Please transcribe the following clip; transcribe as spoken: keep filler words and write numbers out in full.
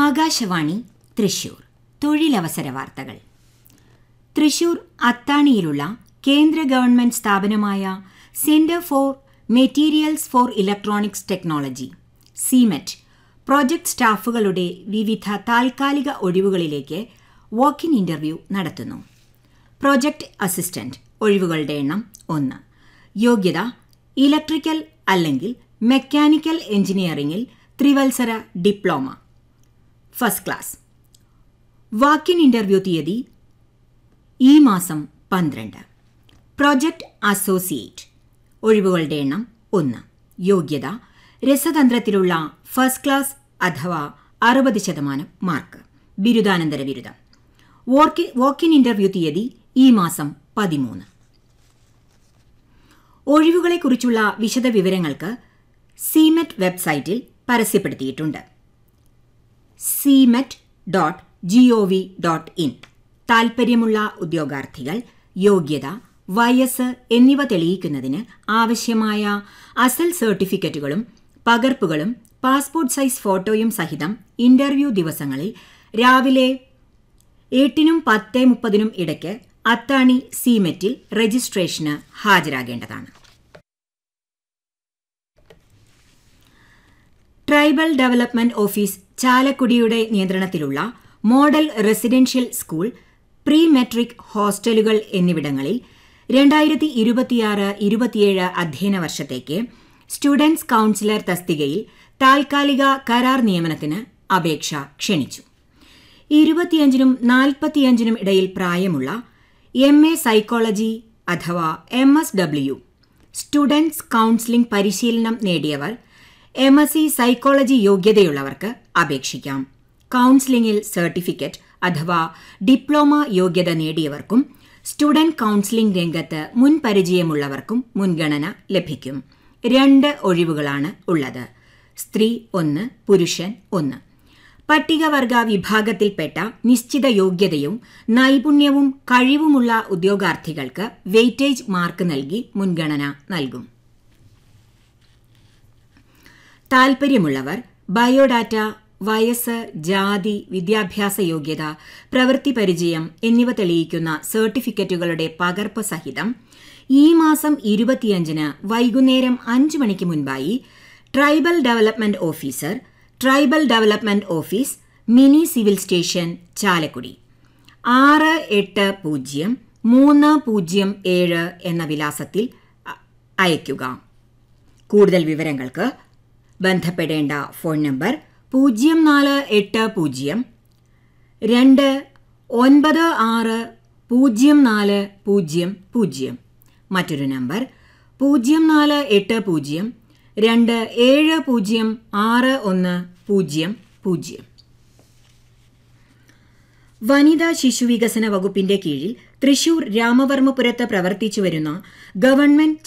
ആകാശവാണി തൃശൂർ തൊഴിലവസര വാർത്തകൾ. തൃശൂർ അത്താണിയിലുള്ള കേന്ദ്ര ഗവൺമെന്റ് സ്ഥാപനമായ centre for materials four electronics technology SIMET project സ്റ്റാഫുകളുടെ വിവിധ താൽക്കാലിക ഒഴിവുകളിലേക്ക് വാക്ക് ഇൻ ഇന്റർവ്യൂ നടത്തുന്നു. പ്രോജക്ട് അസിസ്റ്റന്റ് ഒഴിവുകളുടെ എണ്ണം ഒന്ന്. യോഗ്യത ഇലക്ട്രിക്കൽ അല്ലെങ്കിൽ മെക്കാനിക്കൽ എഞ്ചിനീയറിംഗിൽ ത്രിവത്സര diploma. First class. Walk in interview തീയതി ഈ മാസം പന്ത്രണ്ട്. പ്രോജക്ട് അസോസിയേറ്റ് ഒഴിവുകളുടെ എണ്ണം ഒന്ന്. യോഗ്യത രസതന്ത്രത്തിലുള്ള ഫസ്റ്റ് ക്ലാസ് അഥവാ അറുപത് ശതമാനം മാർക്ക്. ബിരുദാനന്തര ബിരുദം. വാക്ക് ഇൻ ഇന്റർവ്യൂ തീയതി ഈ മാസം പതിമൂന്ന്. ഒഴിവുകളെക്കുറിച്ചുള്ള വിശദവിവരങ്ങൾക്ക് സിമെറ്റ് വെബ്സൈറ്റിൽ പരസ്യപ്പെടുത്തിയിട്ടുണ്ട്. SIMET dot G O V dot in. താൽപ്പര്യമുള്ള ഉദ്യോഗാർത്ഥികൾ യോഗ്യത, വയസ്സ് എന്നിവ തെളിയിക്കുന്നതിന് ആവശ്യമായ അസൽ സർട്ടിഫിക്കറ്റുകളും പകർപ്പുകളും പാസ്പോർട്ട് സൈസ് ഫോട്ടോയും സഹിതം ഇന്റർവ്യൂ ദിവസങ്ങളിൽ രാവിലെ എട്ടിനും പത്ത് മുപ്പതിനും ഇടയ്ക്ക് അത്താണി സിമെറ്റിൽ രജിസ്ട്രേഷന് ഹാജരാകേണ്ടതാണ്. ട്രൈബൽ ഡെവലപ്മെന്റ് ഓഫീസ് ചാലക്കുടിയുടെ നിയന്ത്രണത്തിലുള്ള model residential school, pre metric ഹോസ്റ്റലുകൾ എന്നിവിടങ്ങളിൽ രണ്ടായിരത്തി ഇരുപത്തിയാറ് ഇരുപത്തിയേഴ് അധ്യയന വർഷത്തേക്ക് സ്റ്റുഡൻസ് കൌൺസിലർ തസ്തികയിൽ താൽക്കാലിക കരാർ നിയമനത്തിന് അപേക്ഷ ക്ഷണിച്ചു. ഇരുപത്തിയഞ്ചിനും നാൽപ്പത്തിയഞ്ചിനും ഇടയിൽ പ്രായമുള്ള എം എ സൈക്കോളജി അഥവാ M S W, students counselling പരിശീലനം നേടിയവർ, എം എസ് സി സൈക്കോളജി യോഗ്യതയുള്ളവർക്ക് അപേക്ഷിക്കാം. കൌൺസിലിംഗിൽ സർട്ടിഫിക്കറ്റ് അഥവാ ഡിപ്ലോമ യോഗ്യത നേടിയവർക്കും സ്റ്റുഡന്റ് കൌൺസിലിംഗ് രംഗത്ത് മുൻപരിചയമുള്ളവർക്കും മുൻഗണന ലഭിക്കും. രണ്ട് ഒഴിവുകളാണ് ഉള്ളത്. സ്ത്രീ ഒന്ന്, പുരുഷൻ ഒന്ന്. പട്ടികവർഗ വിഭാഗത്തിൽപ്പെട്ട നിശ്ചിത യോഗ്യതയും നൈപുണ്യവും കഴിവുമുള്ള ഉദ്യോഗാർത്ഥികൾക്ക് വെയിറ്റേജ് മാർക്ക് നൽകി മുൻഗണന നൽകും. താൽപ്പര്യമുള്ളവർ ബയോഡാറ്റ, വയസ്സ്, ജാതി, വിദ്യാഭ്യാസ യോഗ്യത, പ്രവൃത്തി പരിചയം എന്നിവ തെളിയിക്കുന്ന സർട്ടിഫിക്കറ്റുകളുടെ പകർപ്പ് സഹിതം ഈ മാസം ഇരുപത്തിയഞ്ചിന് വൈകുന്നേരം അഞ്ചു മണിക്ക് മുൻപായി tribal development officer, tribal development office, mini civil station, Chalakudy ആറ് എട്ട് പൂജ്യം മൂന്ന് പൂജ്യം ഏഴ് എന്ന വിലാസത്തിൽ അയയ്ക്കുക. കൂടുതൽ വിവരങ്ങൾക്ക് ബന്ധപ്പെടേണ്ട ഫോൺ നമ്പർ പൂജ്യം നാല് എട്ട് പൂജ്യം രണ്ട് ഒൻപത് ആറ് പൂജ്യം നാല് പൂജ്യം പൂജ്യം. മറ്റൊരു നമ്പർ പൂജ്യം നാല് എട്ട് പൂജ്യം രണ്ട് ഏഴ് പൂജ്യം ആറ് ഒന്ന് പൂജ്യം പൂജ്യം. വനിതാ ശിശുവികസന വകുപ്പിന്റെ കീഴിൽ തൃശൂർ രാമവർമ്മപുരത്ത് പ്രവർത്തിച്ചുവരുന്ന ഗവൺമെന്റ്